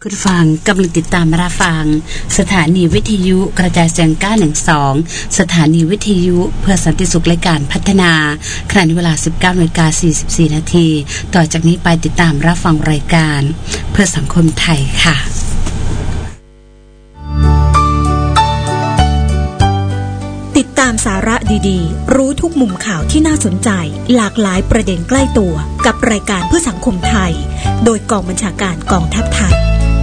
คุณฟังกำลังติดตามรับฟังสถานีวิทยุกระจายเสียง912สถานีวิทยุเพื่อสันติสุขและการพัฒนาขณะเวลา 19:44 นาทีต่อจากนี้ไปติดตามรับฟังรายการเพื่อสังคมไทยค่ะติดตามสาระดีๆรู้ทุกมุมข่าวที่น่าสนใจหลากหลายประเด็นใกล้ตัวกับรายการเพื่อสังคมไทยโดยกองบัญชาการกองทัพไทย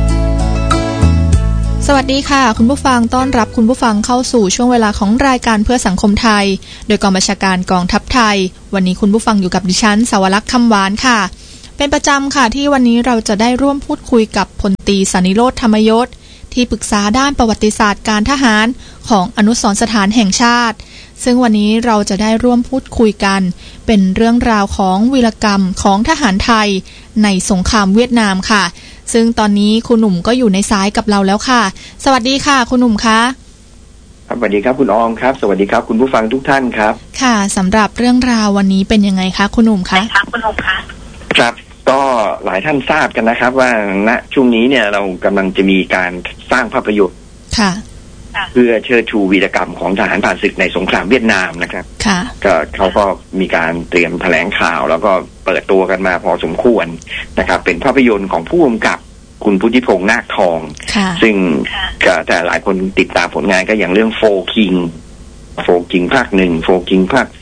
สวัสดีค่ะคุณผู้ฟังต้อนรับคุณผู้ฟังเข้าสู่ช่วงเวลาของรายการเพื่อสังคมไทยโดยกองบัญชาการกองทัพไทยวันนี้คุณผู้ฟังอยู่กับดิฉันสาวรักษ์คำหวานค่ะเป็นประจำค่ะที่วันนี้เราจะได้ร่วมพูดคุยกับพลตรีสนิโรธธรรมยศที่ปรึกษาด้านประวัติศาสตร์การทหารของอนุสรณ์สถานแห่งชาติซึ่งวันนี้เราจะได้ร่วมพูดคุยกันเป็นเรื่องราวของวีรกรรมของทหารไทยในสงครามเวียดนามค่ะซึ่งตอนนี้คุณหนุ่มก็อยู่ในสายกับเราแล้วค่ะสวัสดีค่ะคุณหนุ่มคะสวัสดีครับคุณออมครับสวัสดีครับคุณผู้ฟังทุกท่านครับค่ะสำหรับเรื่องราววันนี้เป็นยังไงคะคุณหนุ่มคะครับก็หลายท่านทราบกันนะครับว่าณช่วงนี้เนี่ยเรากำลังจะมีการสร้างภาพยนตร์ค่ะเพื่อเชิดชูวีรกรรมของทหารผ่านศึกในสงครามเวียดนามนะครับค่ะก็เขาก็มีการเตรียมแถลงข่าวแล้วก็เปิดตัวกันมาพอสมควรนะครับเป็นภาพยนตร์ของผู้กำกับคุณพุทธิพงษ์นาคทองซึ่งก็แต่หลายคนติดตามผลงานก็อย่างเรื่องโฟคิงภาค1โฟคิงภาค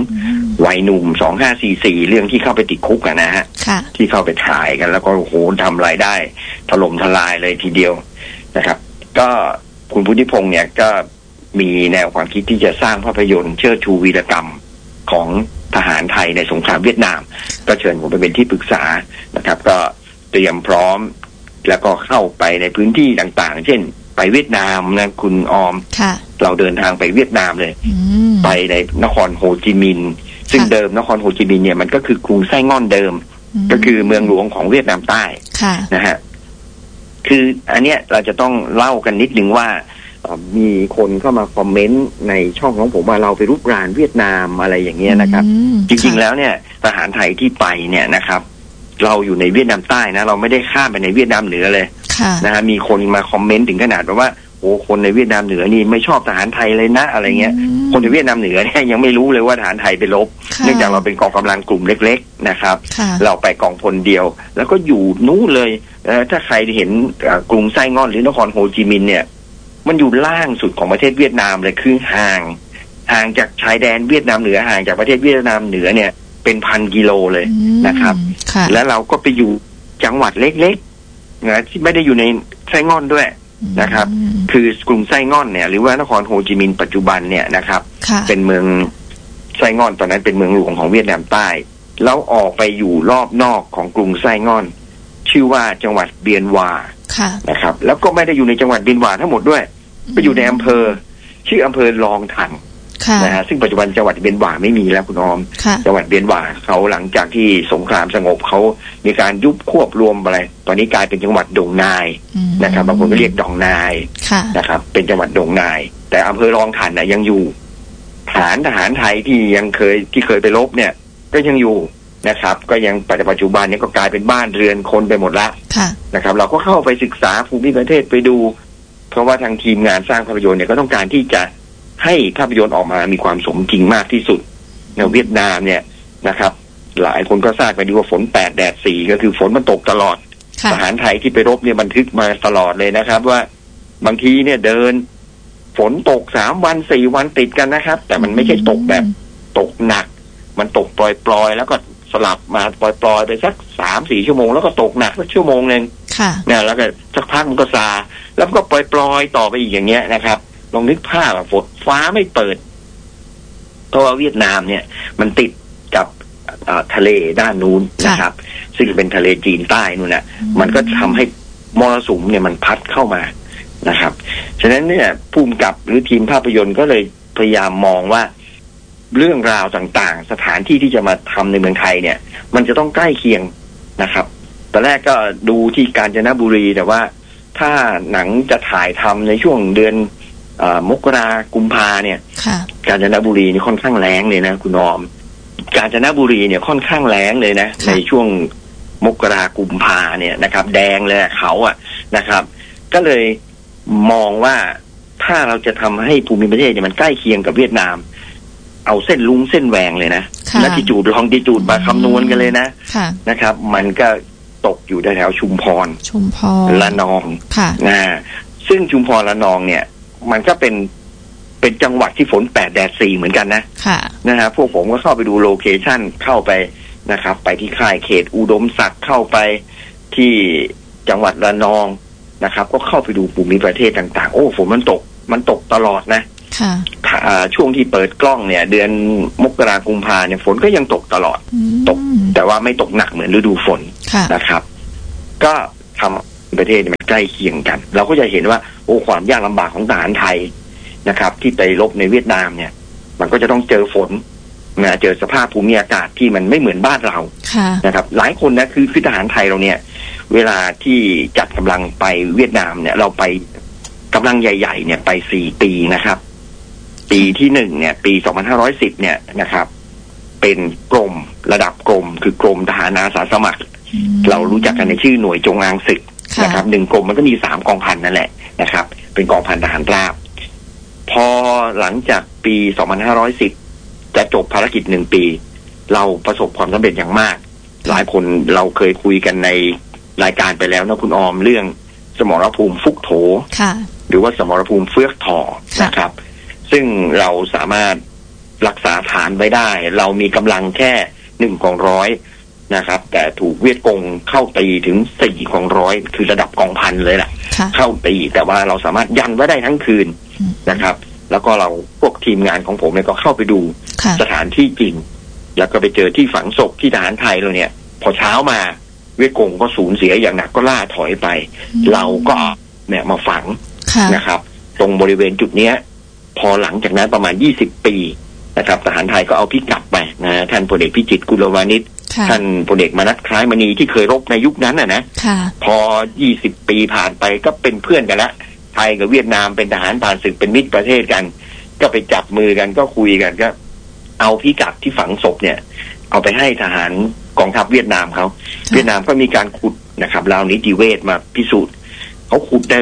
2วัยหนุ่ม2544เรื่องที่เข้าไปติดคุกอะนะฮะที่เข้าไปถ่ายกันแล้วก็โอ้โหทำรายได้ถล่มทลายเลยทีเดียวนะครับก็คุณพุทธิพงษ์เนี่ยก็มีแนวความคิดที่จะสร้างภาพยนตร์เชิดชูวีรกรรมของทหารไทยในสงครามเวียดนามก็เชิญผมไปเป็นที่ปรึกษานะครับก็เตรียมพร้อมแล้วก็เข้าไปในพื้นที่ต่างๆเช่นไปเวียดนามนะคุณออมเราเดินทางไปเวียดนามเลยไปในนครโฮจิมินห์ซึ่งเดิมนครโฮจิมินห์เนี่ยมันก็คือกรุงไส้ง่อนเดิมก็คือเมืองหลวงของเวียดนามใต้นะฮะคืออันเนี้ยเราจะต้องเล่ากันนิดนึงว่ามีคนเข้ามาคอมเมนต์ในช่องของผมว่าเราไปรุกรานเวียดนามอะไรอย่างเงี้ยนะครับจริงๆแล้วเนี่ยทหารไทยที่ไปเนี่ยนะครับเราอยู่ในเวียดนามใต้นะเราไม่ได้ข้ามไปในเวียดนามเหนือเลยนะฮะมีคนมาคอมเมนต์ถึงขนาดว่าโอ้คนในเวียดนามเหนือนี่ไม่ชอบทหารไทยเลยนะอะไรเงี้ยคนในเวียดนามเหนือเนี่ยยังไม่รู้เลยว่าทหารไทยไปรบเนื่องจากเราเป็นกองกำลังกลุ่มเล็กๆนะครับเราไปกองพลเดียวแล้วก็อยู่นู้นเลยถ้าใครเห็นกรุงไส้ง่อนหรือนครโฮจิมินห์เนี่ยมันอยู่ล่างสุดของประเทศเวียดนามเลยคือห่างจากชายแดนเวียดนามเหนือห่างจากประเทศเวียดนามเหนือเนี่ยเป็น1,000 กิโลเลยนะครับแล้วเราก็ไปอยู่จังหวัดเล็กๆนะที่ไม่ได้อยู่ในไส้ง่อนด้วยนะครับคือกรุงไส้ง่อนเนี่ยหรือว่านครโฮจิมินห์ปัจจุบันเนี่ยนะครับเป็นเมืองไส้ง่อนตอนนั้นเป็นเมืองหลวงของเวียดนามใต้แล้วออกไปอยู่รอบนอกของกรุงไส้ง่อนชื่อว่าจังหวัดเบียนวานะครับแล้วก็ไม่ได้อยู่ในจังหวัดเบียนวาทั้งหมดด้วยไปอยู่ในอำเภอชื่ออำเภอลองทันนะฮะซึ่งปัจจุบันจังหวัดเบียนหวาไม่มีแล้วคุณออมจังหวัดเบียนหวาเขาหลังจากที่สงครามสงบเขามีการยุบควบรวมอะไรตอนนี้กลายเป็นจังหวัดดงนายนะครับบางคนก็เรียกดองนายนะครับเป็นจังหวัดดงนายแต่อำเภอรองทันนะยังอยู่ฐานทหารไทยที่เคยไปรบเนี่ยก็ยังอยู่นะครับก็ยังปัจจุบันนี้ก็กลายเป็นบ้านเรือนคนไปหมดละนะครับเราก็เข้าไปศึกษาภูมิประเทศไปดูเพราะว่าทางทีมงานสร้างภาพยนตร์เนี่ยก็ต้องการที่จะให้ภาพยนตร์ออกมามีความสมจริงมากที่สุดในเวียดนามเนี่ยนะครับหลายคนก็ทราบไปดีว่าฝน8แดด4ก็คือฝนมันตกตลอดทหารไทยที่ไปรบเนี่ยบันทึกมาตลอดเลยนะครับว่าบางทีเนี่ยเดินฝนตก3วัน4วันติดกันนะครับแต่มันไม่ใช่ตกแบบตกหนักมันตกปล่อยๆแล้วก็สลับมาปล่อยๆไปสัก 3-4 ชั่วโมงแล้วก็ตกหนักสักชั่วโมงนึงเนี่ยแล้วก็สักพักมันก็ซาแล้วก็ปล่อยๆต่อไปอีกอย่างเงี้ยนะครับลองนึกภาพฝนฟ้าไม่เปิดเพราะว่าเวียดนามเนี่ยมันติดกับทะเลด้านนู้นนะครับซึ่งเป็นทะเลจีนใต้นู่นน่ะมันก็ทำให้มรสุมเนี่ยมันพัดเข้ามานะครับฉะนั้นเนี่ยผู้กำกับหรือทีมภาพยนตร์ก็เลยพยายามมองว่าเรื่องราวต่างๆสถานที่ที่จะมาทำในเมืองไทยเนี่ยมันจะต้องใกล้เคียงนะครับตอนแรกก็ดูที่กาญจนบุรีแต่ว่าถ้าหนังจะถ่ายทำในช่วงเดือนมกรากุมภาเนี่ยกาญจนบุรีนี่ค่อนข้างแล้งเลยนะคุณออมกาญจนบุรีเนี่ยค่อนข้างแล้งเลยนะในช่วงมกรากุมภาเนี่ยนะครับแดงเลยเขานะครับก็เลยมองว่าถ้าเราจะทำให้ภูมิประเทศเนี่ยมันใกล้เคียงกับเวียดนามเอาเส้นลุงเส้นแหวงเลยนะลัติจูดลองดิจูดมาคำนวณกันเลยนะครับมันก็ตกอยู่แถวชุมพรละนองนะซึ่งชุมพรละนองเนี่ยมันก็เป็นจังหวัดที่ฝน8 แดด 4เหมือนกันนะฮะพวกผมก็เข้าไปดูโลเคชั่นเข้าไปนะครับไปที่ค่ายเขตอุดมศักดิ์เข้าไปที่จังหวัดระนองนะครับก็เข้าไปดูภูมิประเทศต่างๆโอ้ฝนมันตกตลอดนะช่วงที่เปิดกล้องเนี่ยเดือนมกราคมกุมภาเนี่ยฝนก็ยังตกตลอดตกแต่ว่าไม่ตกหนักเหมือนฤดูฝนนะครับก็ทำประเทศมันใกล้เคียงกันเราก็จะเห็นว่าโอ้ความยากลำบากของทหารไทยนะครับที่ไปรบในเวียดนามเนี่ยมันก็จะต้องเจอฝนนะเจอสภาพภูมิอากาศที่มันไม่เหมือนบ้านเรานะครับหลายคนนะคือทหารไทยเราเนี่ยเวลาที่จัดกำลังไปเวียดนามเนี่ยเราไปกำลังใหญ่ๆเนี่ยไป4 ปีนะครับปีที่1เนี่ยปี2510เนี่ยนะครับเป็นกรมระดับกรมคือกรมทหารอาสาสมัครเรารู้จักกันในชื่อหน่วยจงอางศึกนะครับ1 กรมมันก็มี3 กองพันนั่นแหละนะครับเป็นกองพันทหารราบพอหลังจากปี2510จะจบภารกิจ1 ปีเราประสบความสำเร็จอย่างมากหลายคนเราเคยคุยกันในรายการไปแล้วนะคุณออมเรื่องสมรภูมิฟุกโถหรือว่าสมรภูมิเฟือกถอนะครับซึ่งเราสามารถรักษาฐานไว้ได้เรามีกำลังแค่1 กองร้อยนะครับแต่ถูกเวียดกงเข้าตีถึง4 กองร้อยคือระดับกองพันเลยแหละเข้าตีแต่ว่าเราสามารถยันไว้ได้ทั้งคืนนะครับแล้วก็เราพวกทีมงานของผมเนี่ยก็เข้าไปดูสถานที่จริงแล้วก็ไปเจอที่ฝังศพที่ทหารไทยเราเนี่ยพอเช้ามาเวียดกงก็สูญเสียอย่างหนักก็ล่าถอยไปเราก็เนี่ยมาฝังนะครับตรงบริเวณจุดเนี้ยพอหลังจากนั้นประมาณ20 ปีนะครับทหารไทยก็เอาพิกัดไปนะท่านพลเอกพิจิตรกุลวานิชท่านพลเอกมนัสคล้ายมณีที่เคยรบในยุคนั้นนะพอ20 ปีผ่านไปก็เป็นเพื่อนกันละไทยกับเวียดนามเป็นทหารผ่านศึกเป็นมิตรประเทศกันก็ไปจับมือกันก็คุยกันก็เอาพิกัดที่ฝังศพเนี่ยเอาไปให้ทหารกองทัพเวียดนามเขาเวียดนามก็มีการขุดนะครับราวนิติเวชมาพิสูจน์เขาขุดได้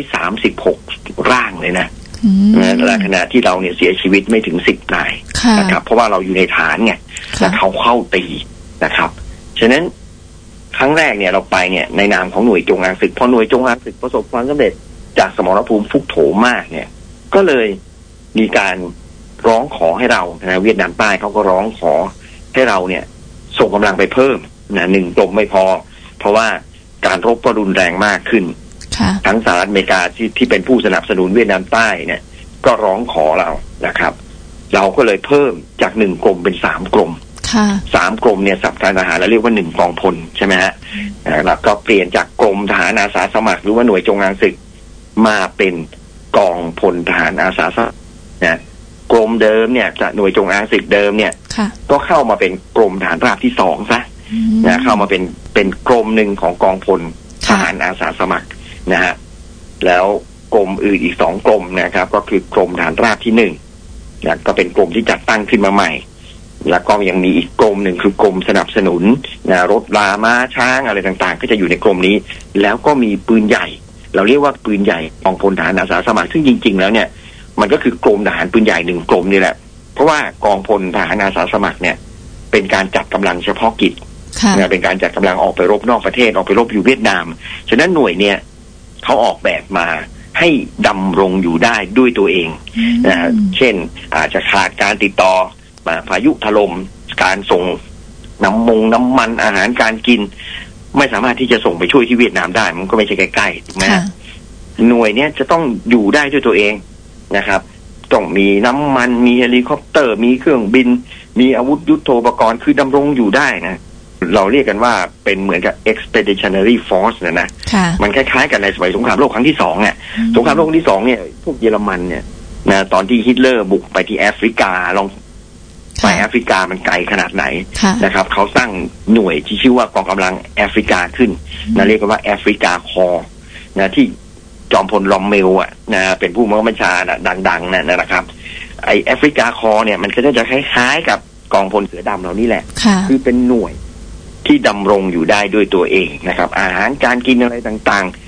136 ร่างเลยนะในขณะที่เราเนี่ยเสียชีวิตไม่ถึง10 นายนะครับเพราะว่าเราอยู่ในฐานไงแล้วเขาเข้าตีนะครับฉะนั้นครั้งแรกเนี่ยเราไปเนี่ยในนามของหน่วยจงอางศึกพอหน่วยจงอางศึกประสบความสำเร็จจากสมรภูมิฟุกโถมากเนี่ยก็เลยมีการร้องขอให้เรานะเวียดนามใต้เขาก็ร้องขอให้เราเนี่ยส่งกำลังไปเพิ่มนะ1 กรมไม่พอเพราะว่าการรบก็รุนแรงมากขึ้นทั้งสหรัฐอเมริกาที่เป็นผู้สนับสนุนเวียดนามใต้เนี่ยก็ร้องขอเรานะครับเราก็เลยเพิ่มจาก1 กรมเป็น3 กรม3 กรมเนี่ยสับทหารแล้วเรียกว่า1 กองพลใช่ไหมฮะแล้วก็เปลี่ยนจากกรมทหารอาสาสมัครหรือว่าหน่วยจงอางศึกมาเป็นกองพลทหารอาสาสมัครนะกรมเดิมเนี่ยจะหน่วยจงอางศึกเดิมเนี่ยก็เข้ามาเป็นกรมทหารราบที่2ซะนะเข้ามาเป็นกรมหนึ่งของกองพลทหารอาสาสมัครนะฮะแล้วกรมอื่นอีก2 กรมนะครับก็คือกรมทหารราบที่1นะก็เป็นกรมที่จัดตั้งขึ้นมาใหม่แล้วก็ยังมีอีกกรมหนึ่งคือกรมสนับสนุนนะรถราม้าช้างอะไรต่างๆก็จะอยู่ในกรมนี้แล้วก็มีปืนใหญ่เราเรียกว่าปืนใหญ่กองพลทหารอาสาสมัครซึ่งจริงๆแล้วเนี่ยมันก็คือกรมทหารปืนใหญ่1 กรมนี่แหละเพราะว่ากองพลทหารอาสาสมัครเนี่ยเป็นการจัดกำลังเฉพาะกิจเป็นการจัดกำลังออกไปรบนอกประเทศออกไปรบอยู่เวียดนามฉะนั้นหน่วยเนี่ยเขาออกแบบมาให้ดำรงอยู่ได้ด้วยตัวเองเช่นอาจจะขาดการติดต่อพายุถล่มการส่งน้ำมันอาหารการกินไม่สามารถที่จะส่งไปช่วยที่เวียดนามได้มันก็ไม่ใช่ใกล้ๆถูกไหมหน่วยเนี้ยจะต้องอยู่ได้ด้วยตัวเองนะครับต้องมีน้ำมันมีเฮลิคอปเตอร์มีเครื่องบินมีอาวุธยุทโธปกรณ์คือดำรงอยู่ได้นะเราเรียกกันว่าเป็นเหมือนกับ expeditionary force นะมันคล้ายๆกันในสมัยสงครามโลกครั้งที่2เนี่ยสงครามโลกครั้งที่2เนี่ยพวกเยอรมันเนี่ยนะตอนที่ฮิตเลอร์บุกไปที่แอฟริกาลองไปแอฟริกามันไกลขนาดไหนนะครับเขาสร้างหน่วยที่ชื่อว่ากองกำลังแอฟริกาขึ้นนะเรียกกันว่าแอฟริกาคอร์นะที่จอมพลลอมเมลอ่ะนะเป็นผู้บัญชาดังๆนะครับไอแอฟริกาคอร์เนี่ยมันก็จะคล้ายๆกับกองพลเสือดำเรานี่แหละคือเป็นหน่วยที่ดำรงอยู่ได้ด้วยตัวเองนะครับอาหารการกินอะไรต่างๆ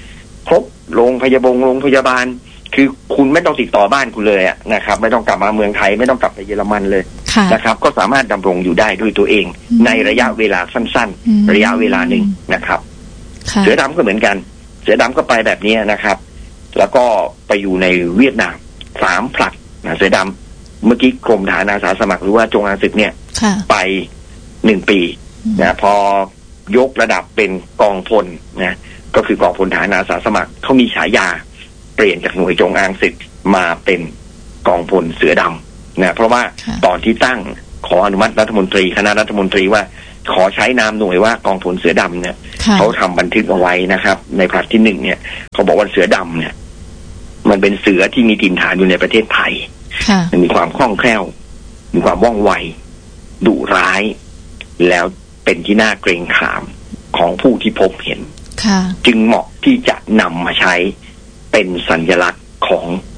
ครบโรงพยาบาลคือคุณไม่ต้องติดต่อบ้านคุณเลยนะครับไม่ต้องกลับมาเมืองไทยไม่ต้องกลับไปเยอรมันเลยนะครับก็สามารถดำรงอยู่ได้ด้วยตัวเองในระยะเวลาสั้นๆระยะเวลาหนึ่งนะครับเสือดำก็เหมือนกันเสือดำก็ไปแบบนี้นะครับแล้วก็ไปอยู่ในเวียดนาม3 ผลัดเสือดำเมื่อกี้กรมทหารอาสาสมัครหรือว่าจงอางศึกเนี่ยไป1 ปีนะพอยกระดับเป็นกองพลนะก็คือกองพลทหารอาสาสมัครเขามีฉายาเปลี่ยนจากหน่วยจงอางศึกมาเป็นกองพลเสือดำนะเพราะว่าตอนที่ตั้งขออนุมัติรัฐมนตรีคณะรัฐมนตรีว่าขอใช้นามหน่วยว่ากองพลเสือดำเนี่ยเขาทำบันทึกเอาไว้นะครับในผลัดที่1เนี่ยเขาบอกว่าเสือดำเนี่ยมันเป็นเสือที่มีถิ่นฐานอยู่ในประเทศไทยมันมีความคล่องแคล่วมีความว่องไวดุร้ายแล้วเป็นที่น่าเกรงขามของผู้ที่พบเห็นจึงเหมาะที่จะนำมาใช้เป็นสัญลักษณ์ของ